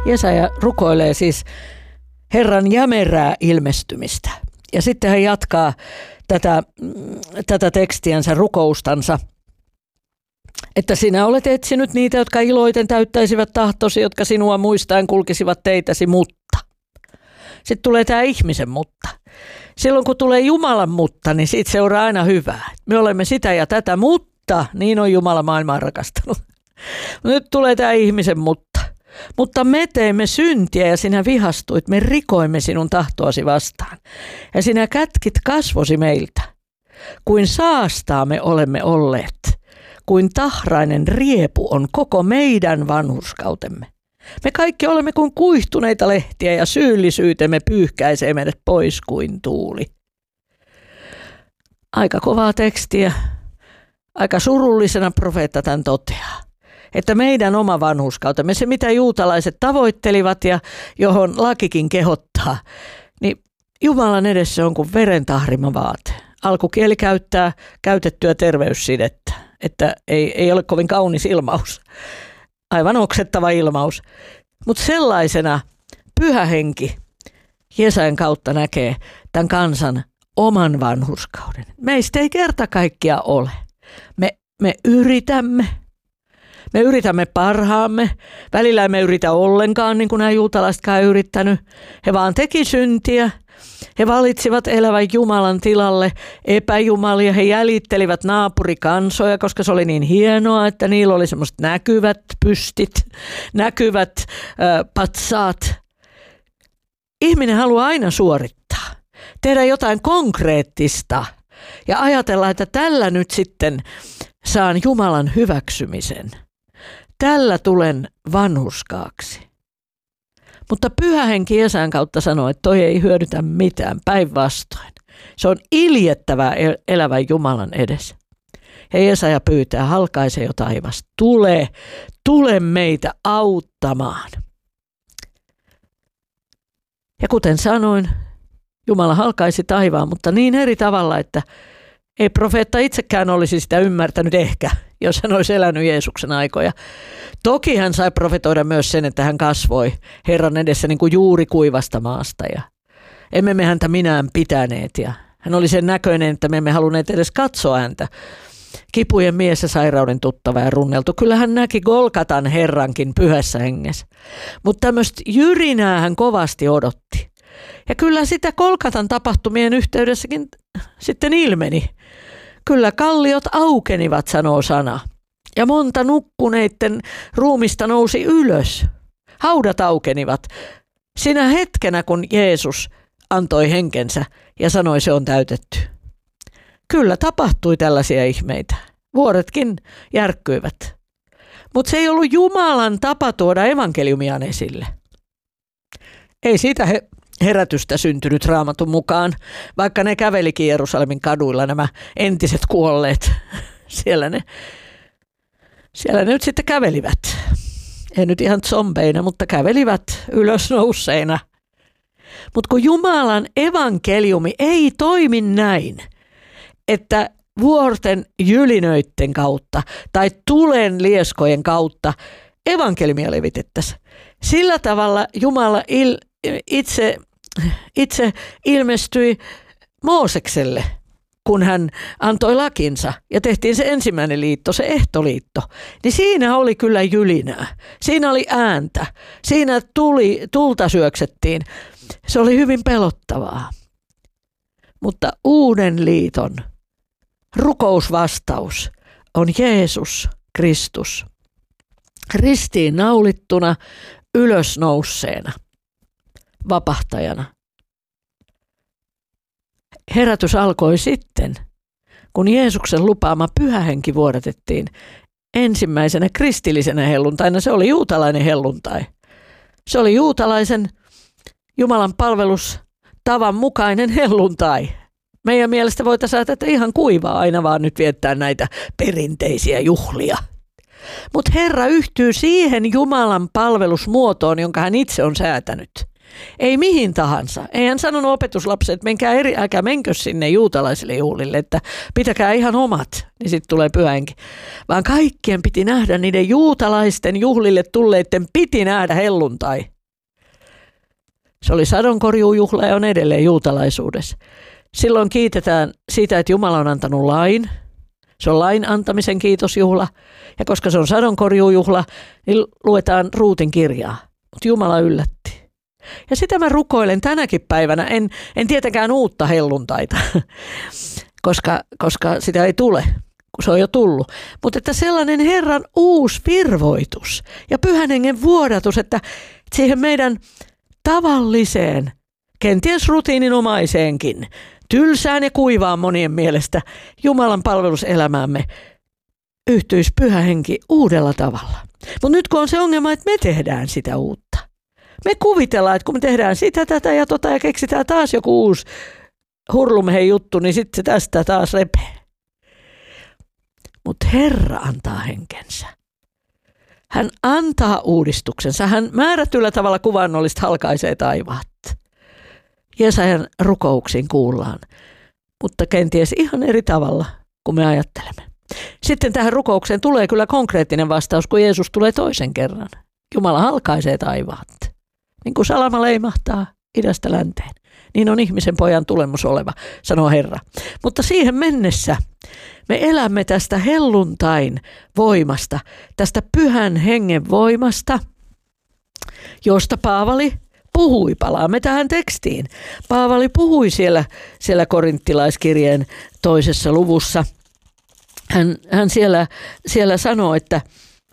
Jesaja rukoilee siis Herran jämerää ilmestymistä. Ja sitten hän jatkaa tätä tekstiänsä, rukoustansa, että sinä olet etsinyt niitä, jotka iloiten täyttäisivät tahtosi, jotka sinua muistaen kulkisivat teitäsi, mutta. Sitten tulee tämä ihmisen mutta. Silloin kun tulee Jumalan mutta, niin siitä seuraa aina hyvää. Me olemme sitä ja tätä, mutta niin on Jumala maailmaa rakastanut. Nyt tulee tämä ihmisen mutta. Mutta me teimme syntiä ja sinä vihastuit, me rikoimme sinun tahtoasi vastaan. Ja sinä kätkit kasvosi meiltä. Kuin saastaa me olemme olleet, kuin tahrainen riepu on koko meidän vanhurskautemme. Me kaikki olemme kuin kuihtuneita lehtiä ja syyllisyytemme pyyhkäisee meidät pois kuin tuuli. Aika kovaa tekstiä, aika surullisena profeetta tämän toteaa. Että meidän oma vanhurskautemme, se mitä juutalaiset tavoittelivat ja johon lakikin kehottaa, niin Jumalan edessä on kuin veren tahrima vaate. Alkukieli käyttää käytettyä terveyssidettä, että ei ole kovin kaunis ilmaus, aivan oksettava ilmaus. Mutta sellaisena Pyhä Henki Jesajan kautta näkee tämän kansan oman vanhurskauden. Meistä ei kerta kaikkiaan ole. Me yritämme. Me yritämme parhaamme. Välillä emme yritä ollenkaan, niin kuin nämä juutalaisetkaan ei yrittänyt. He vaan teki syntiä. He valitsivat elävän Jumalan tilalle epäjumalia. He jäljittelivät naapurikansoja, koska se oli niin hienoa, että niillä oli semmoiset näkyvät pystit, näkyvät patsaat. Ihminen haluaa aina suorittaa, tehdä jotain konkreettista ja ajatella, että tällä nyt sitten saan Jumalan hyväksymisen. Tällä tulen vanhurskaaksi. Mutta Pyhä Henki Jesajan kautta sanoo, että toi ei hyödytä mitään, päinvastoin. Se on iljettävää elävän Jumalan edessä. Ja Jesaja pyytää, halkaise jo taivas, tule meitä auttamaan. Ja kuten sanoin, Jumala halkaisi taivaan, mutta niin eri tavalla, että ei profeetta itsekään olisi sitä ymmärtänyt ehkä, jos hän olisi elänyt Jeesuksen aikoja. Toki hän sai profetoida myös sen, että hän kasvoi Herran edessä niin kuin juuri kuivasta maasta. Ja emme me häntä minään pitäneet. Ja hän oli sen näköinen, että me emme halunneet edes katsoa häntä. Kipujen mies ja sairauden tuttava ja runneltu. Kyllä hän näki Golgatan Herrankin pyhässä hengessä. Mutta tämmöistä jyrinää hän kovasti odotti. Ja kyllä sitä Golgatan tapahtumien yhteydessäkin sitten ilmeni. Kyllä kalliot aukenivat, sanoo sana. Ja monta nukkuneiden ruumista nousi ylös. Haudat aukenivat. Sinä hetkenä, kun Jeesus antoi henkensä ja sanoi, se on täytetty. Kyllä tapahtui tällaisia ihmeitä. Vuoretkin järkkyivät. Mutta se ei ollut Jumalan tapa tuoda evankeliumiaan esille. Ei siitä herätystä syntynyt Raamatun mukaan, vaikka ne kävelikin Jerusalemin kaduilla, nämä entiset kuolleet. Siellä ne nyt sitten kävelivät. Ei nyt ihan zombeina, mutta kävelivät ylösnouseina. Mutta kun Jumalan evankeliumi ei toimi näin, että vuorten jylinöitten kautta tai tulen lieskojen kautta evankeliumia levitettäisiin. Sillä tavalla Jumala itse ilmestyi Moosekselle, kun hän antoi lakinsa ja tehtiin se ensimmäinen liitto, se ehtoliitto. Niin siinä oli kyllä jylinää, siinä oli ääntä, siinä tulta syöksettiin. Se oli hyvin pelottavaa. Mutta uuden liiton rukousvastaus on Jeesus Kristus. Ristiin naulittuna, ylösnousseena, vapahtajana. Herätys alkoi sitten, kun Jeesuksen lupaama Pyhä Henki vuodatettiin ensimmäisenä kristillisenä helluntaina. Se oli juutalainen helluntai. Se oli juutalaisen Jumalan palvelustavan mukainen helluntai. Meidän mielestä voitaisiin ajatella, että ihan kuivaa aina vaan nyt viettää näitä perinteisiä juhlia. Mutta Herra yhtyy siihen Jumalan palvelusmuotoon, jonka hän itse on säätänyt. Ei mihin tahansa. Ei hän sanonut opetuslapset, että menkää älkää menkö sinne juutalaisille juhlille, että pitäkää ihan omat, niin sitten tulee Pyhä Henki. Vaan kaikkien piti nähdä, niiden juutalaisten juhlille tulleiden piti nähdä helluntai. Se oli sadonkorjuujuhla ja on edelleen juutalaisuudessa. Silloin kiitetään siitä, että Jumala on antanut lain. Se on lain antamisen kiitosjuhla. Ja koska se on sadonkorjuujuhla, niin luetaan Ruutin kirjaa. Mutta Jumala yllätti. Ja sitä mä rukoilen tänäkin päivänä. En tietenkään uutta helluntaita, koska sitä ei tule, kun se on jo tullut. Mutta että sellainen Herran uusi virvoitus ja Pyhän Hengen vuodatus, että siihen meidän tavalliseen, kenties rutiininomaiseenkin, tylsään ja kuivaan monien mielestä Jumalan palveluselämäämme yhtyisi Pyhä Henki uudella tavalla. Mutta nyt kun on se ongelma, että me tehdään sitä uutta. Me kuvitellaan, että kun me tehdään sitä, tätä ja tota ja keksitään taas joku uusi hurlumhei juttu, niin sitten se tästä taas repee. Mutta Herra antaa henkensä. Hän antaa uudistuksensa. Hän määrätyllä tavalla kuvaannollisesti halkaisee taivaat. Jesajan rukouksiin kuullaan, mutta kenties ihan eri tavalla kuin me ajattelemme. Sitten tähän rukoukseen tulee kyllä konkreettinen vastaus, kun Jeesus tulee toisen kerran. Jumala halkaisee taivaat. Niin kuin salama leimahtaa idästä länteen, niin on ihmisen pojan tulemus oleva, sanoo Herra. Mutta siihen mennessä me elämme tästä helluntain voimasta, tästä Pyhän Hengen voimasta, josta Paavali puhui. Palaamme tähän tekstiin. Paavali puhui siellä korinttilaiskirjeen 2. luvussa. Hän siellä sanoo, että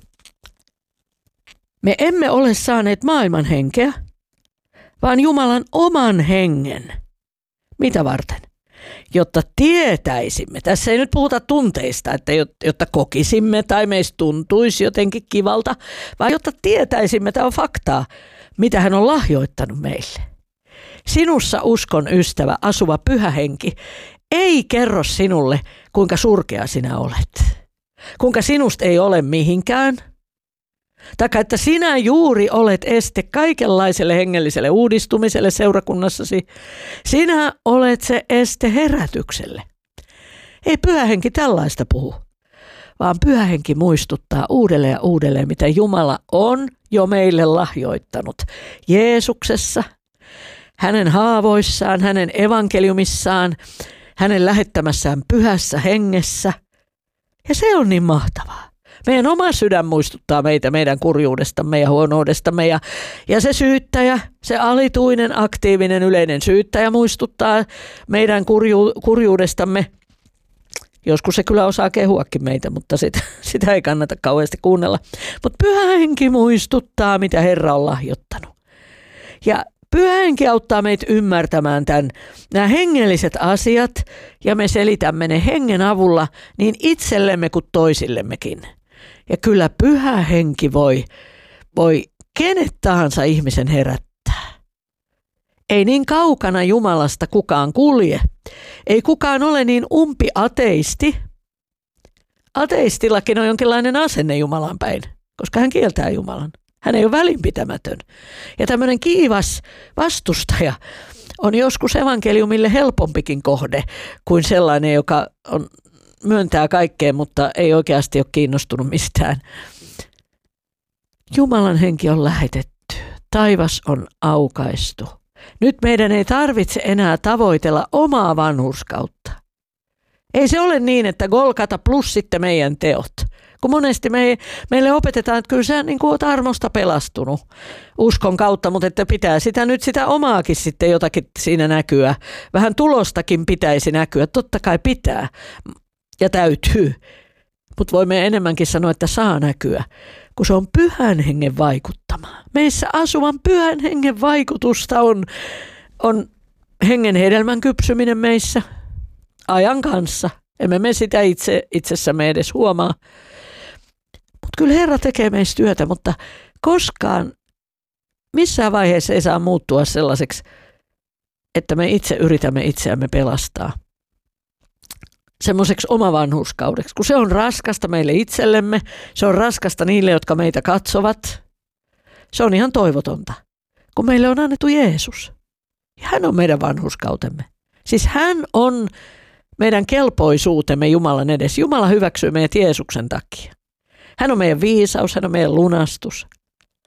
me emme ole saaneet maailman henkeä, vaan Jumalan oman hengen. Mitä varten? Jotta tietäisimme, tässä ei nyt puhuta tunteista, että jotta kokisimme tai meistä tuntuisi jotenkin kivalta, vaan jotta tietäisimme, tämä on faktaa, mitä hän on lahjoittanut meille. Sinussa uskon ystävä, asuva Pyhä Henki, ei kerro sinulle, kuinka surkea sinä olet. Kuinka sinusta ei ole mihinkään. Taikka, että sinä juuri olet este kaikenlaiselle hengelliselle uudistumiselle seurakunnassasi. Sinä olet se este herätykselle. Ei Pyhä Henki tällaista puhu, vaan Pyhä Henki muistuttaa uudelleen ja uudelleen, mitä Jumala on jo meille lahjoittanut Jeesuksessa, hänen haavoissaan, hänen evankeliumissaan, hänen lähettämässään Pyhässä Hengessä. Ja se on niin mahtavaa. Meidän oma sydän muistuttaa meitä meidän kurjuudestamme ja huonoudestamme ja se syyttäjä, se alituinen, aktiivinen, yleinen syyttäjä muistuttaa meidän kurjuudestamme. Joskus se kyllä osaa kehuakin meitä, mutta sitä ei kannata kauheasti kuunnella. Mutta Pyhä Henki muistuttaa, mitä Herra on lahjoittanut. Ja Pyhä Henki auttaa meitä ymmärtämään nämä hengelliset asiat ja me selitämme ne hengen avulla niin itsellemme kuin toisillemmekin. Ja kyllä Pyhä Henki voi kenet tahansa ihmisen herättää. Ei niin kaukana Jumalasta kukaan kulje. Ei kukaan ole niin umpi-ateisti. Ateistillakin on jonkinlainen asenne Jumalan päin, koska hän kieltää Jumalan. Hän ei ole välinpitämätön. Ja tämmöinen kiivas vastustaja on joskus evankeliumille helpompikin kohde kuin sellainen, joka myöntää kaikkeen, mutta ei oikeasti ole kiinnostunut mistään. Jumalan henki on lähetetty. Taivas on aukaistu. Nyt meidän ei tarvitse enää tavoitella omaa vanhurskautta. Ei se ole niin, että Golgata plus sitten meidän teot. Kun monesti meille opetetaan, että kyllä sä niin kuin oot armosta pelastunut uskon kautta, mutta että pitää sitä omaakin sitten jotakin siinä näkyä. Vähän tulostakin pitäisi näkyä. Totta kai pitää ja täytyy, mutta voimme enemmänkin sanoa, että saa näkyä, kun se on Pyhän Hengen vaikuttama. Meissä asuvan Pyhän Hengen vaikutusta on hengen hedelmän kypsyminen meissä ajan kanssa. Emme me sitä itsessämme edes huomaa. Mutta kyllä Herra tekee meistä työtä, mutta koskaan missään vaiheessa ei saa muuttua sellaiseksi, että me itse yritämme itseämme pelastaa. Semmoiseksi omavanhurskaudeksi, kun se on raskasta meille itsellemme, se on raskasta niille, jotka meitä katsovat. Se on ihan toivotonta, kun meille on annettu Jeesus. Ja hän on meidän vanhurskautemme. Siis hän on meidän kelpoisuutemme Jumalan edessä. Jumala hyväksyy meidät Jeesuksen takia. Hän on meidän viisaus, hän on meidän lunastus.